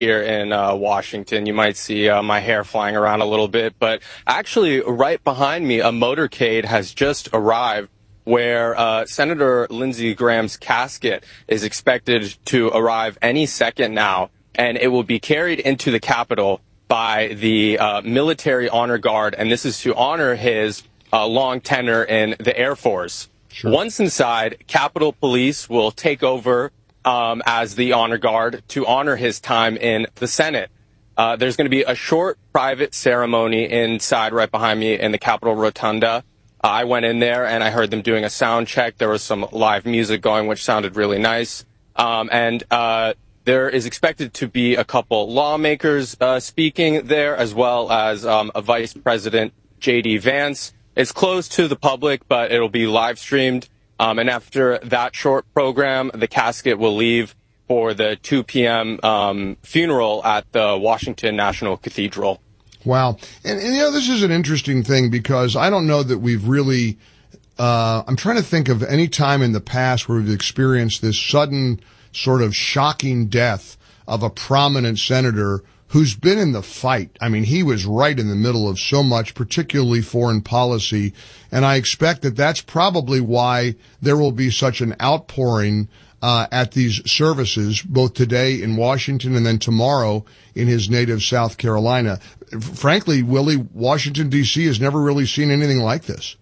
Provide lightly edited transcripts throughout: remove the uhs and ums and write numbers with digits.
here in Washington. You might see my hair flying around a little bit, but actually right behind me, a motorcade has just arrived where Senator Lindsey Graham's casket is expected to arrive any second now, and it will be carried into the Capitol by the military honor guard, and this is to honor his long tenure in the Air Force. Sure. Once inside, Capitol Police will take over as the honor guard to honor his time in the Senate. There's going to be a short private ceremony inside right behind me in the Capitol Rotunda. I went in there and I heard them doing a sound check. There was some live music going, which sounded really nice. And there is expected to be a couple lawmakers speaking there, as well as a Vice President, J.D. Vance. It's closed to the public, but it'll be live streamed. And after that short program, the casket will leave for the 2 p.m. Funeral at the Washington National Cathedral. Wow. And this is an interesting thing because I don't know that we've really, I'm trying to think of any time in the past where we've experienced this sudden sort of shocking death of a prominent senator who's been in the fight. I mean, he was right in the middle of so much, particularly foreign policy. And I expect that that's probably why there will be such an outpouring at these services, both today in Washington and then tomorrow in his native South Carolina. Frankly, Willie, Washington, D.C. has never really seen anything like this.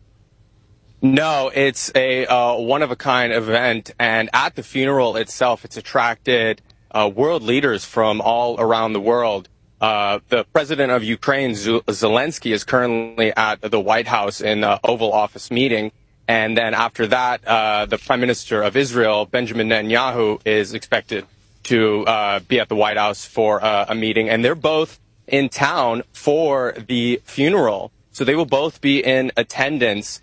No, it's a one-of-a-kind event, and at the funeral itself, it's attracted world leaders from all around the world. The president of Ukraine, Zelensky, is currently at the White House in the Oval Office meeting. And then after that, the Prime Minister of Israel, Benjamin Netanyahu, is expected to be at the White House for a meeting. And they're both in town for the funeral. So they will both be in attendance.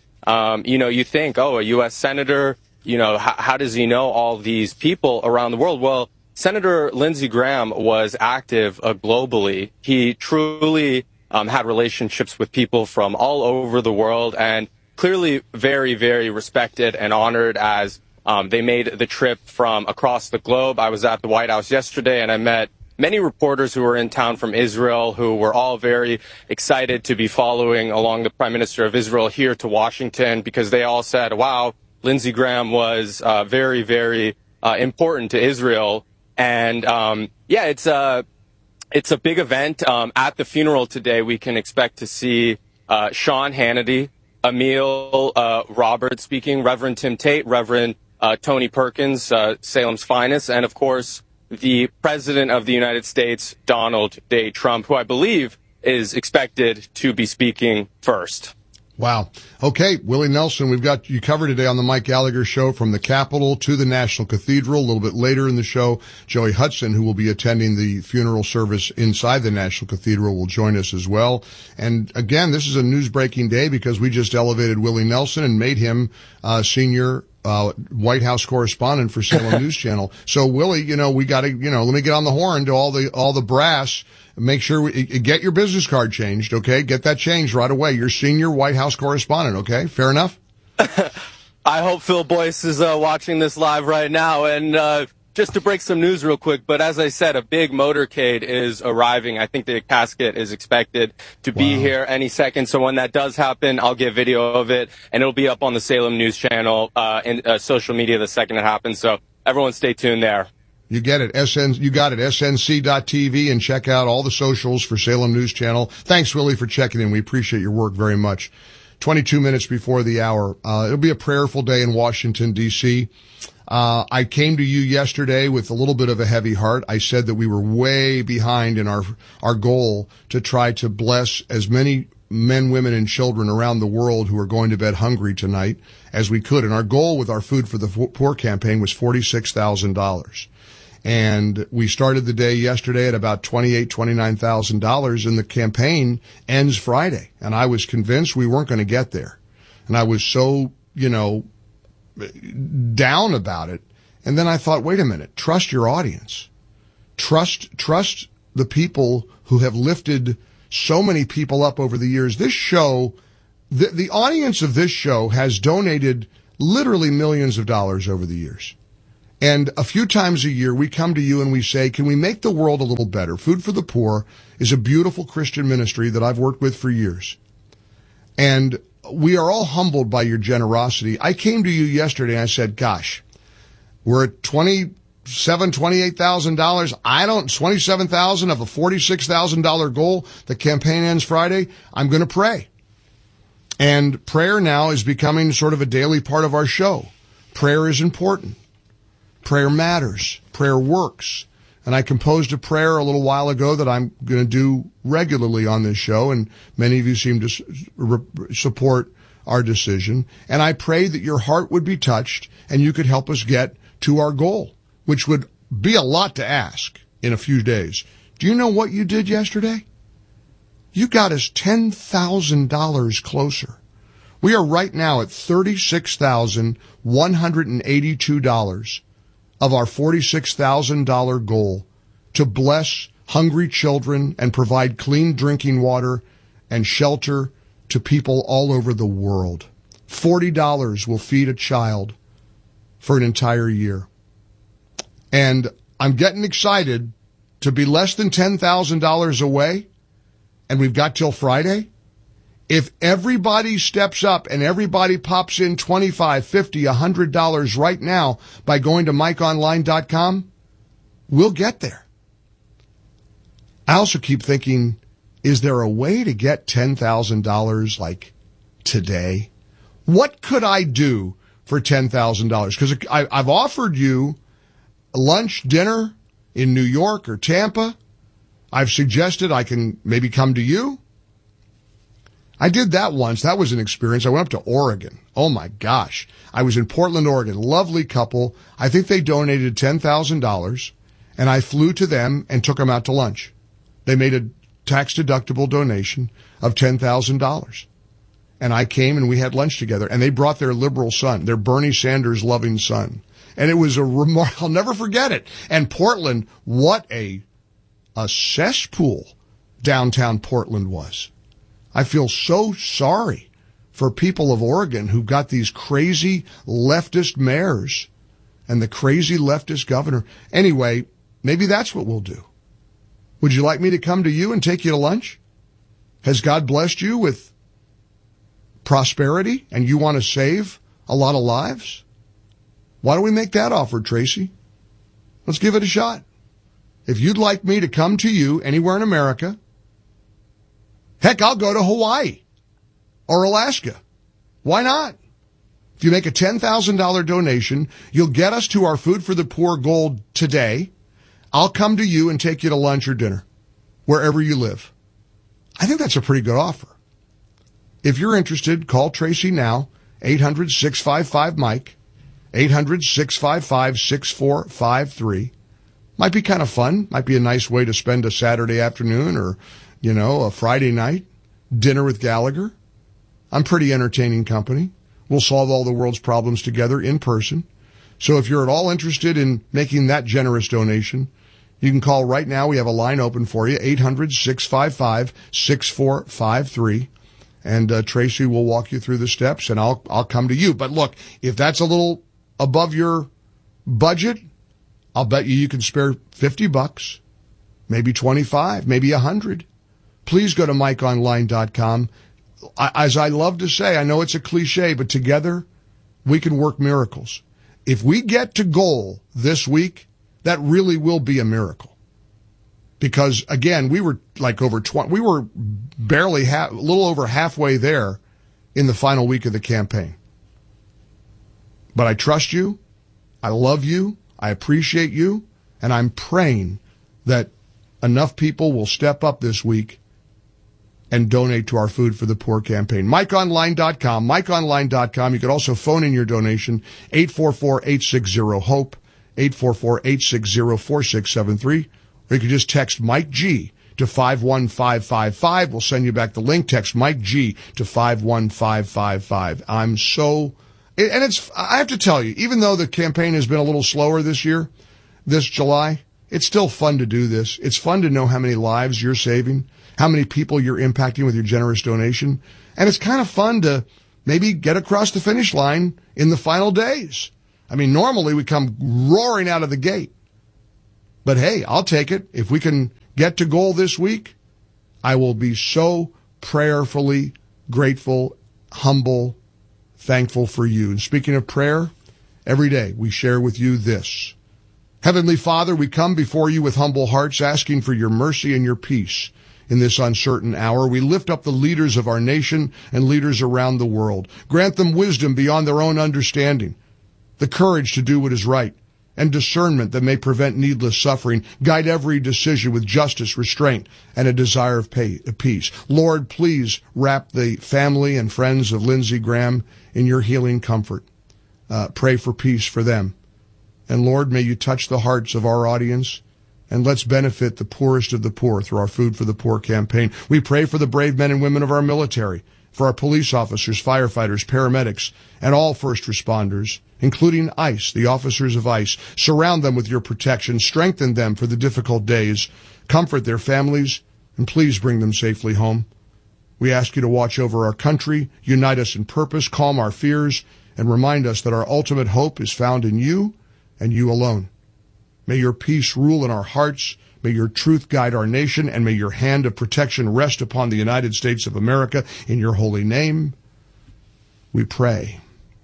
You think, a U.S. senator, how does he know all these people around the world? Well, Senator Lindsey Graham was active globally. He truly had relationships with people from all over the world and clearly very, very respected and honored as they made the trip from across the globe. I was at the White House yesterday and I met many reporters who were in town from Israel who were all very excited to be following along the Prime Minister of Israel here to Washington because they all said, wow, Lindsey Graham was very, very important to Israel. And it's a big event. At the funeral today, we can expect to see Sean Hannity, Emil Roberts speaking, Reverend Tim Tate, Reverend Tony Perkins, Salem's finest, and of course the President of the United States, Donald J. Trump, who I believe is expected to be speaking first. Wow. Okay, Willie Nelson, we've got you covered today on the Mike Gallagher Show from the Capitol to the National Cathedral. A little bit later in the show, Joey Hudson, who will be attending the funeral service inside the National Cathedral, will join us as well. And again, this is a news-breaking day because we just elevated Willie Nelson and made him senior White House correspondent for Salem News Channel. So Willie, we got to, let me get on the horn to all the brass. Make sure get your business card changed, okay? Get that changed right away. You're senior White House correspondent, okay? Fair enough? I hope Phil Boyce is watching this live right now. And just to break some news real quick, but as I said, a big motorcade is arriving. I think the casket is expected to be here any second. So when that does happen, I'll get video of it, and it'll be up on the Salem News Channel and social media the second it happens. So everyone stay tuned there. You get it. You got it. SNC.TV, and check out all the socials for Salem News Channel. Thanks, Willie, for checking in. We appreciate your work very much. 22 minutes before the hour. It'll be a prayerful day in Washington, D.C. I came to you yesterday with a little bit of a heavy heart. I said that we were way behind in our goal to try to bless as many men, women, and children around the world who are going to bed hungry tonight as we could. And our goal with our Food for the Poor campaign was $46,000. And we started the day yesterday at about $29,000, and the campaign ends Friday. And I was convinced we weren't going to get there. And I was so, down about it. And then I thought, wait a minute, trust your audience. Trust the people who have lifted so many people up over the years. This show, the audience of this show has donated literally millions of dollars over the years. And a few times a year, we come to you and we say, can we make the world a little better? Food for the Poor is a beautiful Christian ministry that I've worked with for years. And we are all humbled by your generosity. I came to you yesterday and I said, gosh, we're at $28,000. $27,000 of a $46,000 goal. The campaign ends Friday. I'm going to pray. And prayer now is becoming sort of a daily part of our show. Prayer is important. Prayer matters. Prayer works. And I composed a prayer a little while ago that I'm going to do regularly on this show, and many of you seem to support our decision. And I pray that your heart would be touched and you could help us get to our goal, which would be a lot to ask in a few days. Do you know what you did yesterday? You got us $10,000 closer. We are right now at $36,182 of our $46,000 goal to bless hungry children and provide clean drinking water and shelter to people all over the world. $40 will feed a child for an entire year. And I'm getting excited to be less than $10,000 away, and we've got till Friday. If everybody steps up and everybody pops in $25, $50, $100 right now by going to MikeOnline.com, we'll get there. I also keep thinking, is there a way to get $10,000 like today? What could I do for $10,000? Because I've offered you lunch, dinner in New York or Tampa. I've suggested I can maybe come to you. I did that once. That was an experience. I went up to Oregon. Oh my gosh. I was in Portland, Oregon. Lovely couple. I think they donated $10,000 and I flew to them and took them out to lunch. They made a tax-deductible donation of $10,000. And I came and we had lunch together, and they brought their liberal son, their Bernie Sanders loving son. And it was I'll never forget it. And Portland, what a cesspool downtown Portland was. I feel so sorry for people of Oregon who got these crazy leftist mayors and the crazy leftist governor. Anyway, maybe that's what we'll do. Would you like me to come to you and take you to lunch? Has God blessed you with prosperity and you want to save a lot of lives? Why don't we make that offer, Tracy? Let's give it a shot. If you'd like me to come to you anywhere in America, heck, I'll go to Hawaii or Alaska. Why not? If you make a $10,000 donation, you'll get us to our Food for the Poor goal today. I'll come to you and take you to lunch or dinner, wherever you live. I think that's a pretty good offer. If you're interested, call Tracy now, 800-655-MIKE, 800-655-6453. Might be kind of fun. Might be a nice way to spend a Saturday afternoon or, a Friday night, dinner with Gallagher. I'm pretty entertaining company. We'll solve all the world's problems together in person. So if you're at all interested in making that generous donation, you can call right now. We have a line open for you, 800-655-6453. And Tracy will walk you through the steps, and I'll come to you. But look, if that's a little above your budget, I'll bet you can spare $50, maybe $25, maybe $100. Please go to MikeOnline.com. As I love to say, I know it's a cliche, but together we can work miracles. If we get to goal this week, that really will be a miracle. Because again, we were like we were barely a little over halfway there in the final week of the campaign. But I trust you. I love you. I appreciate you. And I'm praying that enough people will step up this week and donate to our Food for the Poor campaign. MikeOnline.com, MikeOnline.com. You could also phone in your donation, 844-860-HOPE, 844-860-4673. Or you could just text Mike G to 51555. We'll send you back the link. Text Mike G to 51555. I have to tell you, even though the campaign has been a little slower this year, this July, it's still fun to do this. It's fun to know how many lives you're saving, how many people you're impacting with your generous donation. And it's kind of fun to maybe get across the finish line in the final days I mean, normally we come roaring out of the gate. But hey, I'll take it. If we can get to goal this week, I will be so prayerfully grateful, humble, thankful for you. And speaking of prayer, every day we share with you this. Heavenly Father, we come before you with humble hearts, asking for your mercy and your peace in this uncertain hour. We lift up the leaders of our nation and leaders around the world. Grant them wisdom beyond their own understanding, the courage to do what is right, and discernment that may prevent needless suffering. Guide every decision with justice, restraint, and a desire of peace. Lord, please wrap the family and friends of Lindsey Graham in your healing comfort. Pray for peace for them. And Lord, may you touch the hearts of our audience, and let's benefit the poorest of the poor through our Food for the Poor campaign. We pray for the brave men and women of our military, for our police officers, firefighters, paramedics, and all first responders, including ICE, the officers of ICE. Surround them with your protection. Strengthen them for the difficult days. Comfort their families, and please bring them safely home. We ask you to watch over our country, unite us in purpose, calm our fears, and remind us that our ultimate hope is found in you and you alone. May your peace rule in our hearts. May your truth guide our nation, and may your hand of protection rest upon the United States of America. In your holy name, we pray.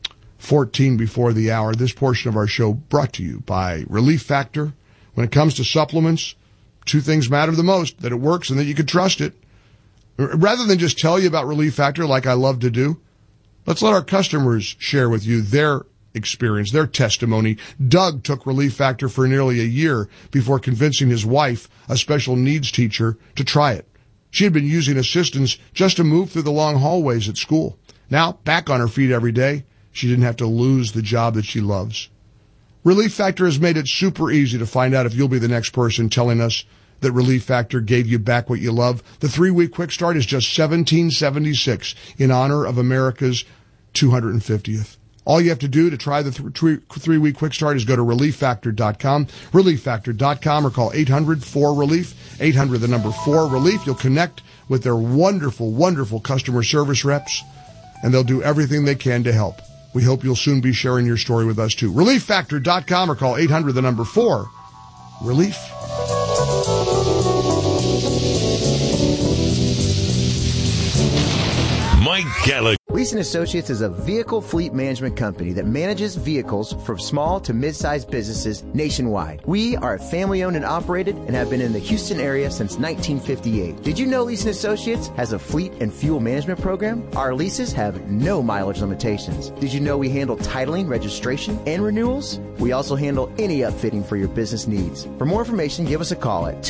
14 before the hour, this portion of our show brought to you by Relief Factor. When it comes to supplements, two things matter the most: that it works and that you can trust it. Rather than just tell you about Relief Factor like I love to do, let's let our customers share with you their experience, their testimony. Doug took Relief Factor for nearly a year before convincing his wife, a special needs teacher, to try it. She had been using assistance just to move through the long hallways at school. Now, back on her feet every day, she didn't have to lose the job that she loves. Relief Factor has made it super easy to find out if you'll be the next person telling us that Relief Factor gave you back what you love. The 3-week quick start is just $17.76 in honor of America's 250th. All you have to do to try the 3-week quick start is go to ReliefFactor.com, ReliefFactor.com, or call 800-4RELIEF, 800 the number 4-RELIEF. You'll connect with their wonderful, wonderful customer service reps, and they'll do everything they can to help. We hope you'll soon be sharing your story with us too. ReliefFactor.com, or call 800 the number 4-RELIEF. Mike Gallagher. Leeson Associates is a vehicle fleet management company that manages vehicles for small to mid-sized businesses nationwide. We are family-owned and operated and have been in the Houston area since 1958. Did you know Leeson Associates has a fleet and fuel management program? Our leases have no mileage limitations. Did you know we handle titling, registration, and renewals? We also handle any upfitting for your business needs. For more information, give us a call at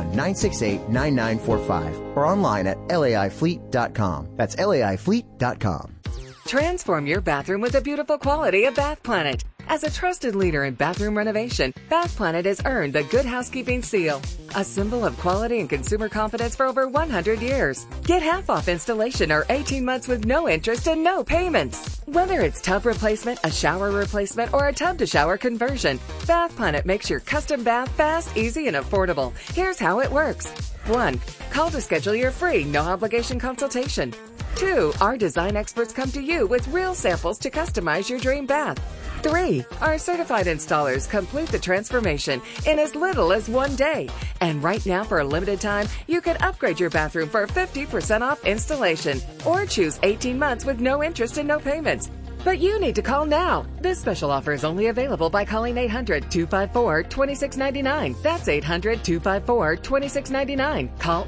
281-968-9945 or online at laifleet.com. That's laifleet.com. Transform your bathroom with the beautiful quality of Bath Planet. As a trusted leader in bathroom renovation, Bath Planet has earned the Good Housekeeping seal, a symbol of quality and consumer confidence for over 100 years. Get half off installation or 18 months with no interest and no payments. Whether it's tub replacement, a shower replacement, or a tub-to-shower conversion, Bath Planet makes your custom bath fast, easy, and affordable. Here's how it works. 1. Call to schedule your free, no-obligation consultation. 2. Our design experts come to you with real samples to customize your dream bath. 3. Our certified installers complete the transformation in as little as 1 day. And right now, for a limited time, you can upgrade your bathroom for 50% off installation or choose 18 months with no interest and no payments. But you need to call now. This special offer is only available by calling 800-254-2699. That's 800-254-2699. Call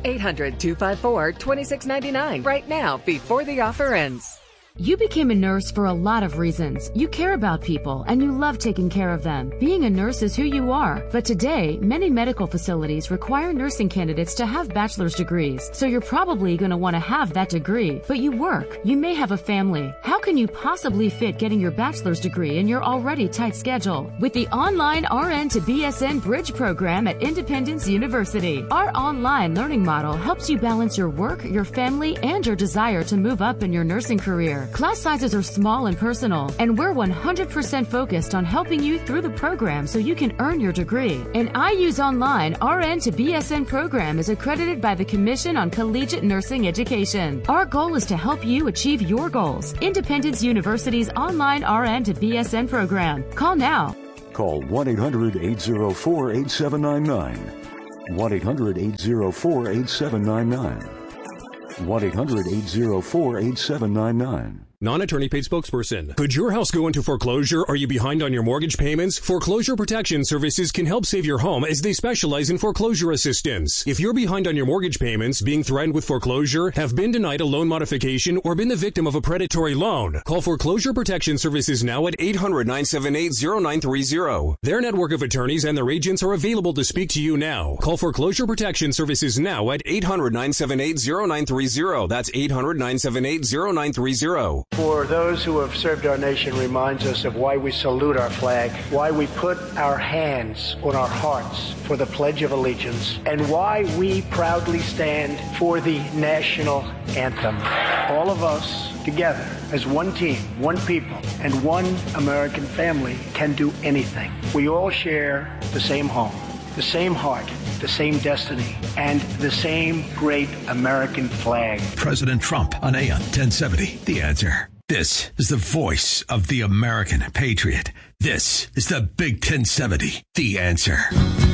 800-254-2699 right now before the offer ends. You became a nurse for a lot of reasons. You care about people and you love taking care of them. Being a nurse is who you are. But today, many medical facilities require nursing candidates to have bachelor's degrees. So you're probably going to want to have that degree. But you work. You may have a family. How can you possibly fit getting your bachelor's degree in your already tight schedule? With the online RN to BSN Bridge program at Independence University, our online learning model helps you balance your work, your family, and your desire to move up in your nursing career. Class sizes are small and personal, and we're 100% focused on helping you through the program so you can earn your degree. An IU's Online RN to BSN program is accredited by the Commission on Collegiate Nursing Education. Our goal is to help you achieve your goals. Independence University's Online RN to BSN program. Call now. Call 1-800-804-8799. 1-800-804-8799. 1-800-804-8799. Non-attorney paid spokesperson. Could your house go into foreclosure? Are you behind on your mortgage payments? Foreclosure Protection Services can help save your home as they specialize in foreclosure assistance. If you're behind on your mortgage payments, being threatened with foreclosure, have been denied a loan modification, or been the victim of a predatory loan, call Foreclosure Protection Services now at 800-978-0930. Their network of attorneys and their agents are available to speak to you now. Call Foreclosure Protection Services now at 800-978-0930. That's 800-978-0930. For those who have served our nation reminds us of why we salute our flag, why we put our hands on our hearts for the Pledge of Allegiance, and why we proudly stand for the national anthem. All of us together as one team, one people, and one American family can do anything. We all share the same home, the same heart, the same destiny, and the same great American flag. President Trump on AM 1070. The Answer. This is the voice of the American patriot. This is the Big 1070. The Answer.